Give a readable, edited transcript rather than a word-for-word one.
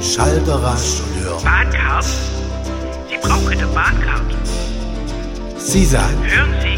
Schalter rasch und hör. Bahncard? Sie brauchen eine Bahncard. Sie sagen. Hören Sie.